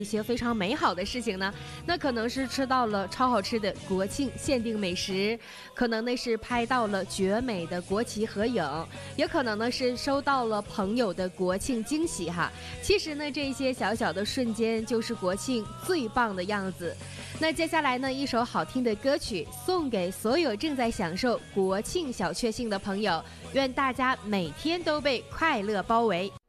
一些非常美好的事情呢？那可能是吃到了超好吃的国庆限定美食，可能呢是拍到了绝美的国旗合影，也可能呢是收到了朋友的国庆惊喜哈。其实呢，这些小小的瞬间就是国庆最棒的样子。那接下来呢，一首好听的歌曲送给所有正在享受国庆小确幸的朋友，愿大家每天都被快乐包围。